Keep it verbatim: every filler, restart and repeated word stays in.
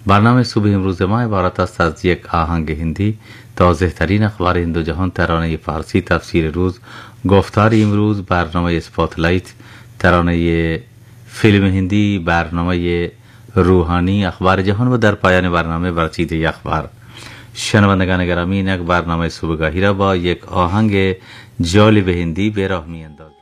برنامه صبح امروز ما عبارت است از یک آهنگ هندی، تازه ترین اخبار هند و جهان، ترانه فارسی، تفسیر روز، گفتار امروز، برنامه اسپاتلایت، ترانه فیلم هندی، برنامه روحانی، اخبار جهان و در پایان برنامه برچیده اخبار. شنوندگان گرامی، یک برنامه صبحگاهی را با یک آهنگ جالب هندی به راه می اندازیم.